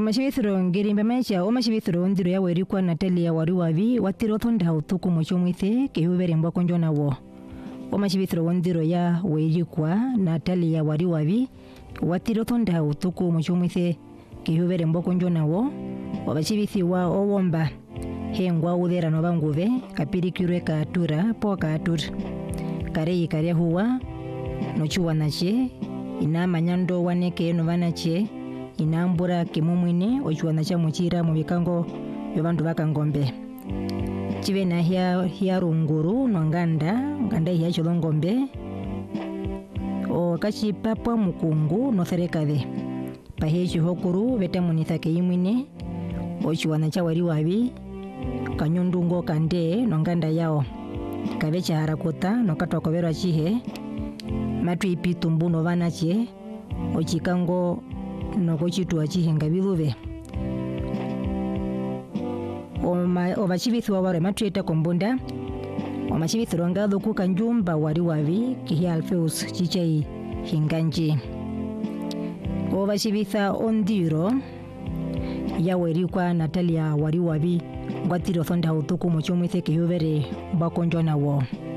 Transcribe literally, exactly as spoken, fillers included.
Omashibithiro ngirimba maisha omashibithiro ndiro ya werikwa Natalia wariwavi watiro thonda utuku mochomwithe kehubere mbwa konjo nawo. Omashibithiro wondiro ya werikwa Natalia wariwavi watiro thonda utuku mochomwithe kehubere mbwa konjo nawo. Obashibithiwa owomba hengwa udhera no banguve kapirikirwe katura po katur karei kare huwa no chuwanache ina manyando waneke no banache inambura kimumwine ochuwanacha muchira mu bikango byabantu bakangombe chive na hia hia runguru no nganda nganda hia cholongombe o kachi papa mukungu no therekade pahechi hokuru betamunitha keimwine ochuwanacha wari wabi kanyundungo kande no nganda yao kabecha harakota no katwa kobero chihe matu ipitumbu no banache ochikango no kochitu achihenga biluve oma obachibithwa bare matu eta kombunda omachibithwa ngado ku kanjumba wari wabi kihi Alfeus chichei hinganji obachibitha ondiro ya werikwa Natalia wari wabi ngwatiro thonda utuku mochomwithe kehubere bakonjo nawo.